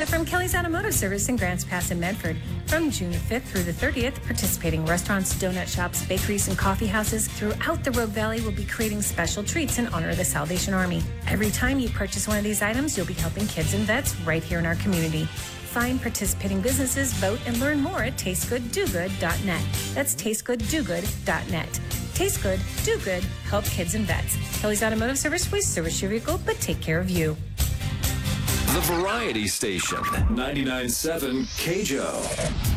from Kelly's Automotive Service in Grants Pass in Medford. From June 5th through the 30th, participating restaurants, donut shops, bakeries, and coffee houses throughout the Rogue Valley will be creating special treats in honor of the Salvation Army. Every time you purchase one of these items, you'll be helping kids and vets right here in our community. Find participating businesses, vote, and learn more at tastegooddogood.net. That's tastegooddogood.net. Taste good, do good, help kids and vets. Kelly's Automotive Service, we service your vehicle, but take care of you. The Variety Station, 99.7 KJO.